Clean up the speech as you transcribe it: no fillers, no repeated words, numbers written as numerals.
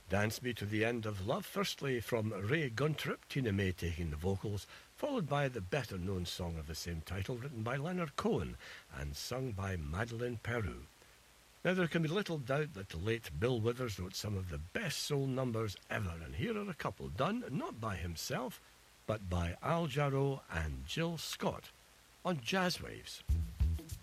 Dance Me to the End of Love, firstly from Ray Guntrip, Tina May taking the vocals, followed by the better-known song of the same title, written by Leonard Cohen and sung by Madeleine Peru. Now, there can be little doubt that the late Bill Withers wrote some of the best soul numbers ever, and here are a couple done, not by himself, but by Al Jarreau and Jill Scott on Jazz Waves.